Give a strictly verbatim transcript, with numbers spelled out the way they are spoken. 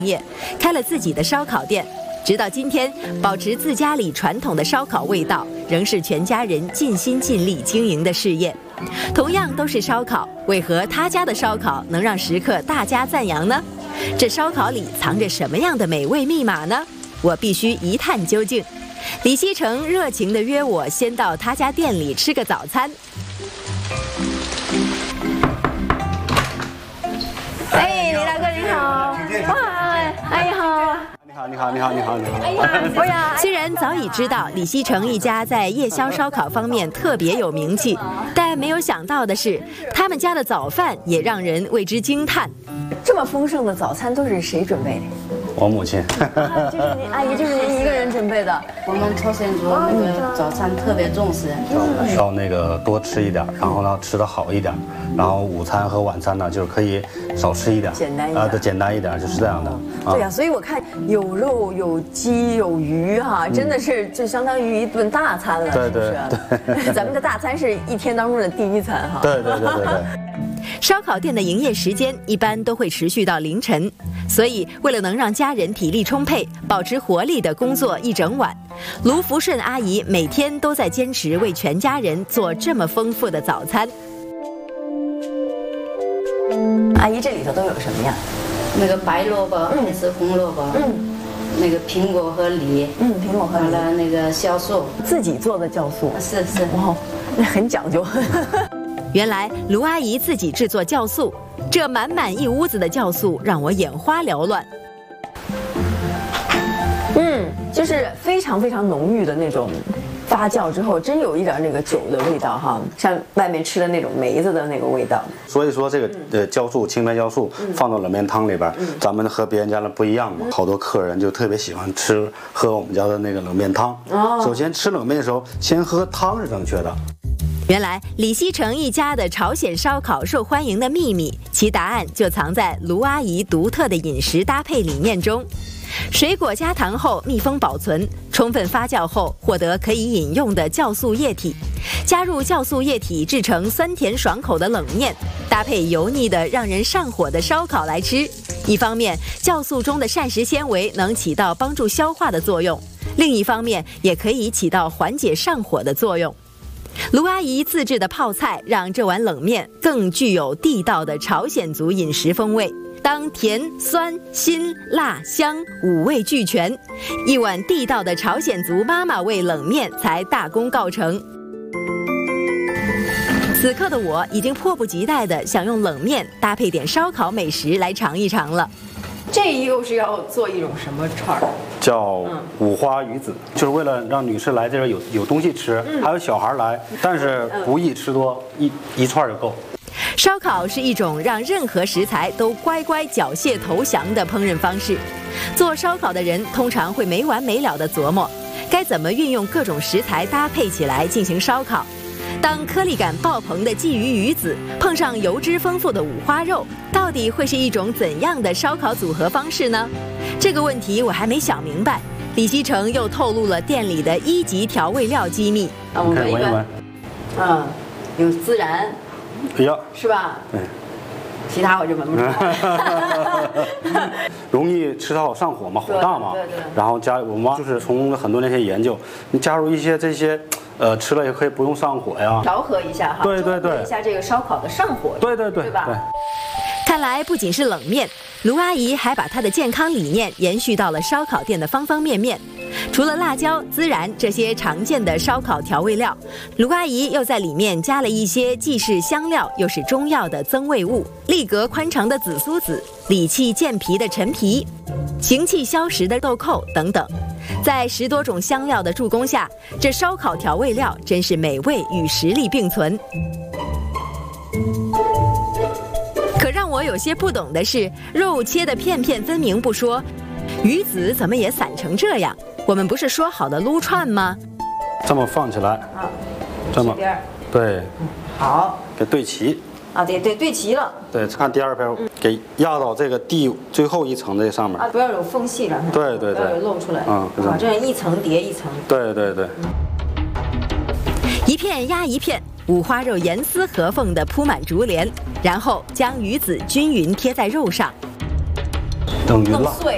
业，开了自己的烧烤店。直到今天，保持自家里传统的烧烤味道，仍是全家人尽心尽力经营的事业。同样都是烧烤，为何他家的烧烤能让食客大加赞扬呢？这烧烤里藏着什么样的美味密码呢？我必须一探究竟。李希成热情地约我先到他家店里吃个早餐。哎，李大哥您好！哇，哎你好！ 你好，你好，你好，你好，你好！ 哎呀，哎呀！虽然早已知道李希成一家在夜宵烧烤方面特别有名气，但没有想到的是，他们家的早饭也让人为之惊叹。 这么丰盛的早餐都是谁准备的？ 我母亲， 啊、就是您阿姨，就是您一个人准备的。 我们朝鲜族那个早餐特别重视， 嗯、要那个多吃一点，然后呢吃得好一点，然后午餐和晚餐呢就是可以少吃一点， 简单一点， 啊，对，简单一点就是这样的。 啊、对呀、啊，所以我看有肉有鸡有鱼哈、啊，真的是就相当于一顿大餐了， 对是不是？对对咱们的大餐是一天当中的第一餐哈。 对对对对对。 烧烤店的营业时间一般都会持续到凌晨，所以为了能让家人体力充沛，保持活力的工作一整晚，卢福顺阿姨每天都在坚持为全家人做这么丰富的早餐。 阿姨，这里头都有什么呀？ 那个白萝卜还、嗯、是红萝卜？嗯，那个苹果和梨， 嗯，苹果和梨， 完了那个酵素， 自己做的酵素， 是是， 哇，那很讲究。 原来卢阿姨自己制作酵素，这满满一屋子的酵素让我眼花缭乱。 嗯，就是非常非常浓郁的那种发酵之后，真有一点那个酒的味道哈，像外面吃的那种梅子的那个味道。 所以说这个呃酵素青白酵素放到冷面汤里边，嗯、咱们和别人家的不一样嘛。好多客人就特别喜欢吃喝我们家的那个冷面汤。哦，首先吃冷面的时候，先喝汤是正确的。 原来李希成一家的朝鲜烧烤受欢迎的秘密，其答案就藏在卢阿姨独特的饮食搭配理念中。水果加糖后密封保存，充分发酵后获得可以饮用的酵素液体，加入酵素液体制成酸甜爽口的冷面，搭配油腻的让人上火的烧烤来吃。一方面，酵素中的膳食纤维能起到帮助消化的作用，另一方面也可以起到缓解上火的作用。卢阿姨自制的泡菜让这碗冷面更具有地道的朝鲜族饮食风味。当甜、酸、辛、辣、香五味俱全，一碗地道的朝鲜族妈妈味冷面才大功告成。此刻的我已经迫不及待地想用冷面搭配点烧烤美食来尝一尝了。 这又是要做一种什么串儿？ 叫五花鱼子，就是为了让女士来这边有有东西吃，嗯、还有小孩来，但是不宜吃多，一一串就够。 烧烤是一种让任何食材都乖乖缴械投降的烹饪方式。做烧烤的人通常会没完没了地琢磨，该怎么运用各种食材搭配起来进行烧烤。当颗粒感爆棚的鲫鱼鱼子碰上油脂丰富的五花肉，到底会是一种怎样的烧烤组合方式呢？这个问题我还没想明白，李希成又透露了店里的一级调味料机密。 啊，我们闻一闻。嗯，有孜然。 哎呀， 是吧？ 对。 其他我就闻不出来。 容易吃到上火嘛，火大嘛。 对对对。 然后加我妈就是从很多年前研究，你加入一些这些。呃，吃了也可以不用上火呀， 调和一下哈， 对对对， 一下这个烧烤的上火， 对对对， 对吧？ 对。 看来不仅是冷面，卢阿姨还把她的健康理念延续到了烧烤店的方方面面。除了辣椒、孜然这些常见的烧烤调味料，卢阿姨又在里面加了一些既是香料又是中药的增味物：力格宽长的紫苏子、理气健脾的陈皮、行气消食的豆蔻等等。在十多种香料的助攻下，这烧烤调味料真是美味与实力并存。可让我有些不懂的是，肉切得片片分明不说，鱼子怎么也散成这样？我们不是说好的撸串吗？ 这么放起来， 啊， 这么，对， 嗯，好， 给对齐。 啊，对对，对齐了。 对，看第二片，嗯、给压到这个第最后一层的上面。 啊，不要有缝隙了。 对对对， 不要有露出来。 嗯， 啊，这样一层叠一层。 对对对。 一片压一片，五花肉严丝合缝地铺满竹帘，然后将鱼子均匀贴在肉上。 等匀了，